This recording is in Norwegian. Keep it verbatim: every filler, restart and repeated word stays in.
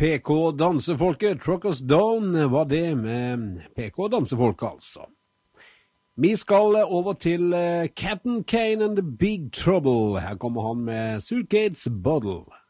P K Dansefolket, Truckers Down var det med P K Dansefolk altså. Vi skal over til Captain Kane and the Big Trouble. Her kommer han med Suitcase Bottle.